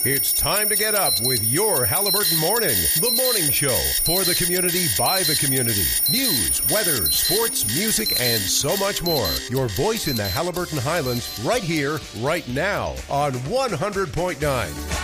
It's time to get up with your Halliburton Morning, the morning show for the community by the community. News, weather, sports, music, and so much more. Your voice in the Halliburton Highlands right here, right now on 100.9